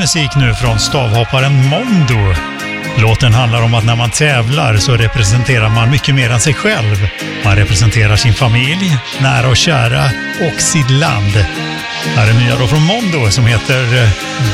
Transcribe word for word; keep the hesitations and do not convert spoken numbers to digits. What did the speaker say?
musik nu från stavhopparen Mondo. Låten handlar om att när man tävlar så representerar man mycket mer än sig själv. Man representerar sin familj, nära och kära och sitt land. Här är nya då från Mondo som heter